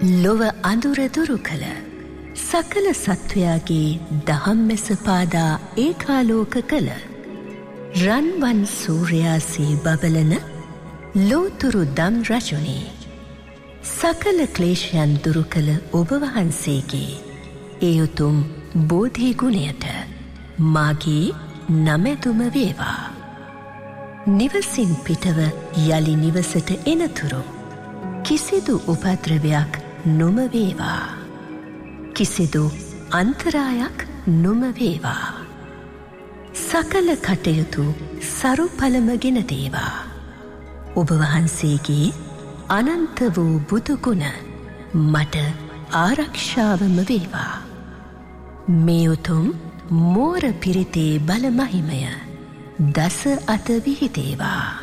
ලොව අඳුර දුරු කළ සකල සත්වයාගේ දහම් මෙස පාදා ඒකාලෝක කළ රන්වන් සූර්යාසේ බබලන ලෝතුරු දම් රජුනේ සකල ක්ලේශයන් දුරු කළ ඔබ වහන්සේගේ ඒ උතුම් බෝධි ගුණයට මාගේ නමැතුම වේවා. නිවසින් පිටව යලි නිවසට එනතුරු කිසිදු උපද්‍රවයක් නොම වේවා. කිසිදු අන්තරායක් නොම වේවා. සකල කටයුතු සරු පළමගෙන දේවා. ඔබ වහන්සේගේ අනන්ත වූ බුදුගුණ මට ආරක්ෂාවම වේවා. මේ උතුම් මෝර පිරිතේ බල මහිමය දස අත විහිදේවා.